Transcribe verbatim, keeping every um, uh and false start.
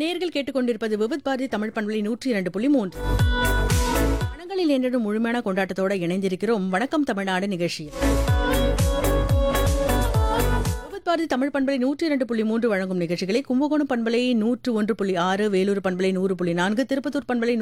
நேர்கள் கேட்டுக்கொண்டிருப்பது விவித் பாரதி தமிழ் பண்பலை நூற்றி இரண்டு புள்ளி மூன்று. மனங்களில் என்றும் முழுமையான கொண்டாட்டத்தோட இணைந்திருக்கிறோம். வணக்கம் தமிழ்நாடு நிகழ்ச்சியில் விவித் பாரதி தமிழ் பண்பலை நூற்றி இரண்டு புள்ளி மூன்று வழங்கும் நிகழ்ச்சிகளை கும்பகோணம் பண்பலை நூற்று ஒன்று புள்ளி ஆறு, வேலூர் பண்பலை நூறு புள்ளி நான்கு, திருப்பத்தூர் பண்பலை